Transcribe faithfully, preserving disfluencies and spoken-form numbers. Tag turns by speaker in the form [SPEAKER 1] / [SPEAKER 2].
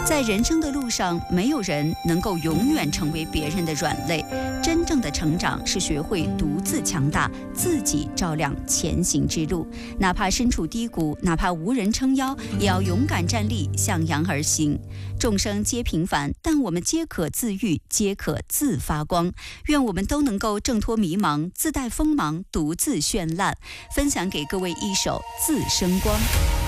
[SPEAKER 1] 在人生的路上，没有人能够永远成为别人的软肋。真正的成长是学会独自强大，自己照亮前行之路。哪怕身处低谷，哪怕无人撑腰，也要勇敢站立，向阳而行。众生皆平凡，但我们皆可自愈，皆可自发光。愿我们都能够挣脱迷茫，自带锋芒，独自绚烂。分享给各位一首《自生光》。